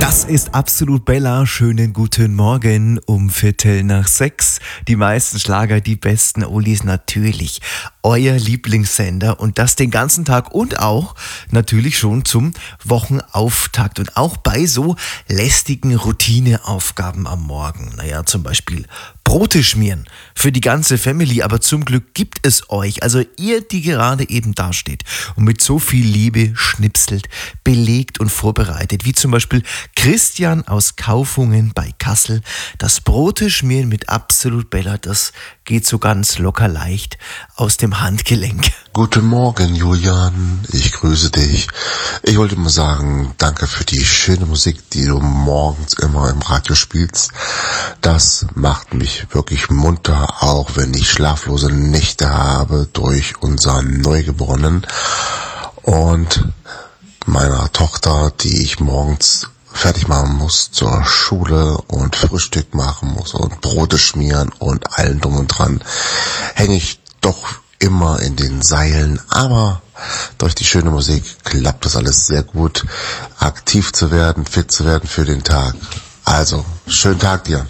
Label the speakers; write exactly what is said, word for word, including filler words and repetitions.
Speaker 1: Das ist Absolut Bella. Schönen guten Morgen um Viertel nach sechs. Die meisten Schlager, die besten Oldies natürlich. Euer Lieblingssender und das den ganzen Tag und auch natürlich schon zum Wochenauftakt und auch bei so lästigen Routineaufgaben am Morgen. Naja, zum Beispiel Brote schmieren für die ganze Family, aber zum Glück gibt es euch, also ihr, die gerade eben dasteht und mit so viel Liebe schnipselt, belegt und vorbereitet, wie zum Beispiel Christian aus Kaufungen bei Kassel. Das Brote schmieren mit Absolut Bella, das geht so ganz locker leicht aus dem Handgelenk.
Speaker 2: Guten Morgen, Julian. Ich grüße dich. Ich wollte mal sagen, danke für die schöne Musik, die du morgens immer im Radio spielst. Das macht mich wirklich munter, auch wenn ich schlaflose Nächte habe durch unseren Neugeborenen und meiner Tochter, die ich morgens fertig machen muss zur Schule und Frühstück machen muss und Brote schmieren und allen drum und dran, hänge ich doch immer in den Seilen, aber durch die schöne Musik klappt das alles sehr gut, aktiv zu werden, fit zu werden für den Tag. Also, schönen Tag dir.